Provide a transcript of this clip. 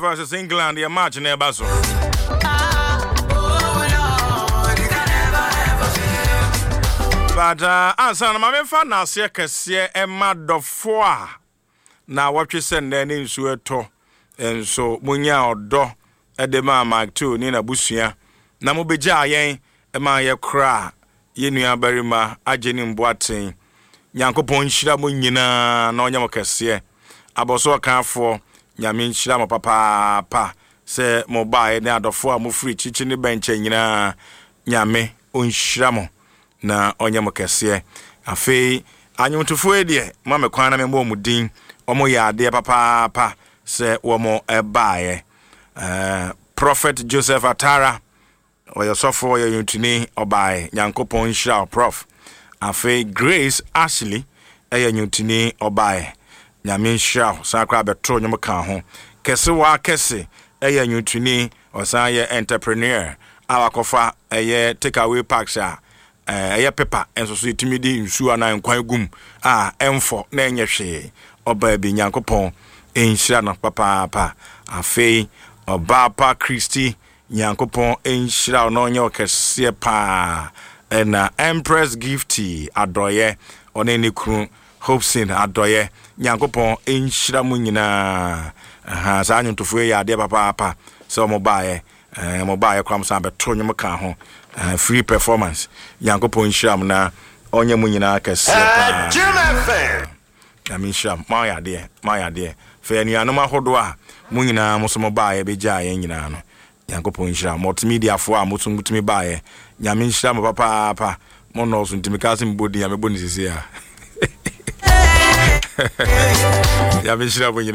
versus England, the match in Basso. But answer my fan now, Circus, Emma Dofoa. Now, what you send then in Sueto, and so Munya or Do, Edema Mike 2, Nina Busia, Namubeja, yen, Emma Cra, Yenia Berima, Ajenim Boating, Yanko Ponchida Munina, no Yamocasia, Aboso account for. Nyamin shirama papa se mobile na adofo amu free chichi ni bench nyina nyame onhiramo na onyamo kese afei anyuntufo edie mame kwan na membo mudin omo ya ade papa se womo ebaaye Prophet Joseph Atara oyosofo ya yuntuni obaye nyankopon nhira prof afei Grace Ashley yuntuni obaye Nyamin Shao, Sakra Betro, Yamaka home. Kessewa Kesse, a Nutuni, or Saya entrepreneur, Alakofa, a takeaway paxa, a pepper, and so sweet timidi in Suana and Quagum, M4, Nanya She, or baby Yankopon, in Shana Papa, a fay, or Bapa Christie, Yankopon, in Shao, no Yoka, pa, and Empress Gifty, Adoye, on any crew. Hope sin adoye nyankopon enhyira mu nyina sa anyuntofo ya de papa so mobile kwam sa beto nyum ka ho free performance nyankopon enhyira mu na onye mu nyina kase pa na mi enhyira ma ya de fe nuanom ahodo a mu nyina mo so mobile be gya ye nyina no nyankopon enhyira multimedia fo a motum gutumi baaye nyame enhyira mo papa mo no so ntimi ka se mbodi ya meboni sisi ya Ya me shira